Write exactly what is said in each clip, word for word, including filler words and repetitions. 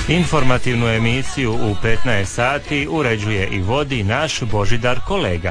Informativnu emisiju u petnaest sati uređuje i vodi naš Božidar Kolega.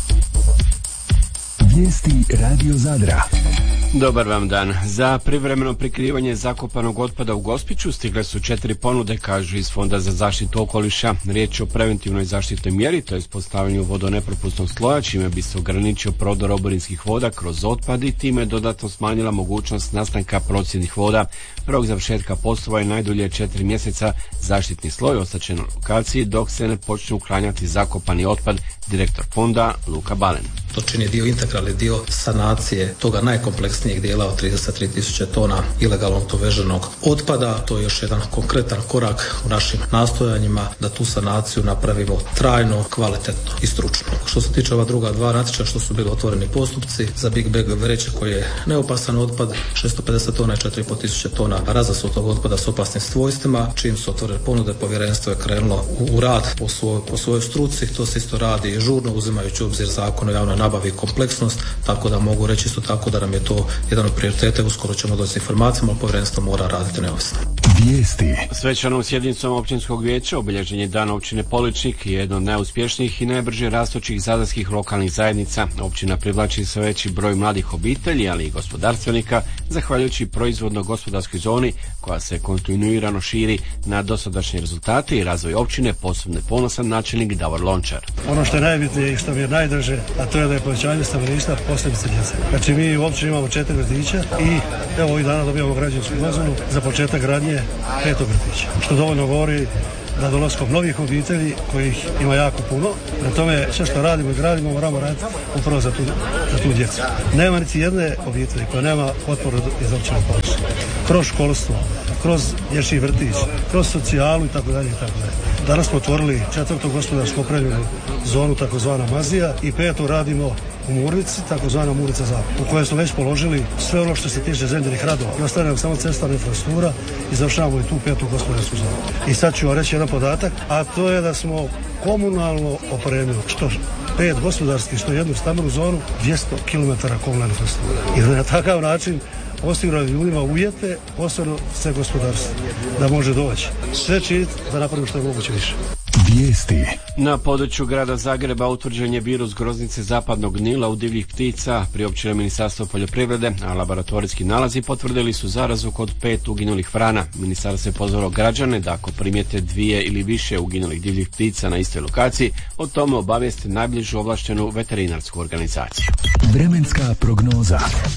Vijesti Radio Zadra. Dobar vam dan. Za privremeno prikrivanje zakopanog otpada u Gospiću stigle su četiri ponude, kažu iz Fonda za zaštitu okoliša. Riječ je o preventivnoj zaštitnoj mjeri, to je postavljanju vodonepropusnog sloja, čime bi se ograničio prodor oborinskih voda kroz otpad i time dodatno smanjila mogućnost nastanka procjednih voda. Rok završetka poslova je najdulje četiri mjeseca. Zaštitni sloj ostaće na lokaciji dok se ne počne uklanjati zakopani otpad. Direktor fonda Luka Balen. To čini dio, integralni dio sanacije toga najkompleksnijeg dijela od trideset tri tisuće tona ilegalno doveženog otpada. To je još jedan konkretan korak u našim nastojanjima da tu sanaciju napravimo trajno, kvalitetno i stručno. Što se tiče ova druga dva natječaja što su bili otvoreni postupci, za Big Bag vreće koji je neopasan otpad, šesto pedeset tona i četiri i pol tisuće tona razasutog otpada s opasnim svojstvima, čim su otvorene ponude, povjerenstvo je krenulo u, u rad po, svoj, po svojoj struci. To se isto radi žurno, uzimajući u obzir Zakon o javnoj nabavi i kompleksnost, tako da mogu reći isto tako da nam je to jedan od prioriteta. Uskoro ćemo doći s informacijama, povjerenstvo mora raditi neovisno. Vijesti. Svečanom sjednicom općinskog vijeća obilježen je dan općine Poličnik, jedno od najuspješnijih i najbrže rastućih zadarskih lokalnih zajednica. Općina privlači sve veći broj mladih obitelji, ali i gospodarstvenika, zahvaljujući proizvodno-gospodarskoj zoni koja se kontinuirano širi. Na dosadašnje rezultate i razvoj općine posebno je ponosan načelnik Davor Lončar. Ono što je najbitnije i što mi je najdraže, a to je da je povećanje stanovništva, posebice djece. Znači mi u općini imamo četiri vrtića i evo ovih dana dobijamo građevinsku dozvolu za početak gradnje petog vrtića, što dovoljno govori da dolaskom novih obitelji kojih ima jako puno. Na tome sve što radimo i gradimo moramo raditi upravo za tu, za tu djecu. Nema niti jedne obitelji koja nema potporu iz općine Poličnik. Kroz školstvo, kroz dječji vrtić, kroz socijalu i tako dalje i tako dalje. Danas smo otvorili četvrtu gospodarsku opremljenu zonu, takozvana Mazija, i petu radimo u Murvici, takozvana Murvica Zapad, u kojoj smo već položili sve ono što se tiče zemljenih radova. I ostaje nam samo cestovna infrastruktura i završavamo i tu petu gospodarsku zonu. I sad ću vam reći jedan podatak, a to je da smo komunalno opremili što pet gospodarskih, što jednu stambenu zonu, dvjesto kilometara komunalne infrastrukture. I na takav način osigurali ljudima uvjete, posebno sve gospodarstvo, da može doći. Sve činiti da napravimo što je moguće više. Vijesti. Na području grada Zagreba utvrđen je virus groznice zapadnog Nila u divljih ptica. Priopćilo Ministarstvo poljoprivrede, a laboratorijski nalazi potvrdili su zarazu kod pet uginulih vrana. Ministarstvo je pozvalo građane da ako primijete dvije ili više uginulih divljih ptica na istoj lokaciji, o tome obavijeste najbližu ovlaštenu veterinarsku organizaciju. Vremenska prognoza.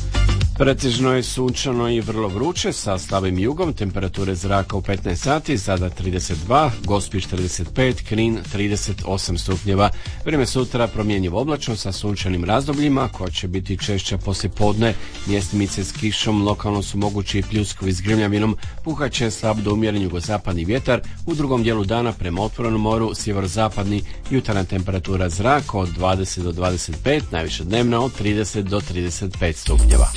Pretežno je sunčano i vrlo vruće sa slabim jugom, temperature zraka u petnaest sati, Zadar trideset dva, Gospić trideset pet, Knin trideset osam stupnjeva. Vrijeme sutra promjenjivo oblačno sa sunčanim razdobljima koja će biti češća poslije podne, mjestimice s kišom, lokalno su mogući i pljuskovi s grmljavinom, puhat će slab do umjeren jugozapadni vjetar, u drugom dijelu dana prema otvorenom moru sjeverozapadni, jutarnja temperatura zraka od dvadeset do dvadeset pet, najviše dnevno od trideset do trideset pet stupnjeva.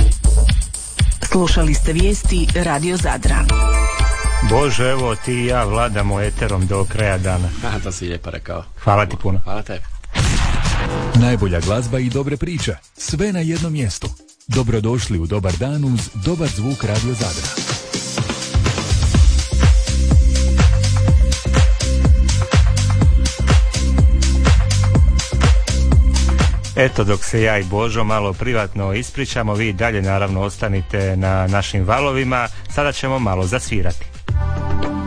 Slušali ste vijesti Radio Zadra. Bože, evo ti i ja vladamo eterom do kraja dana. Aha, to si lijepo rekao. Hvala ti puno. Hvala tebi. Najbolja glazba i dobre priče. Sve na jednom mjestu. Dobrodošli u Dobar dan uz dobar zvuk Radio Zadra. Eto, dok se ja i Božo malo privatno ispričamo, vi dalje naravno ostanite na našim valovima. Sada ćemo malo zasvirati.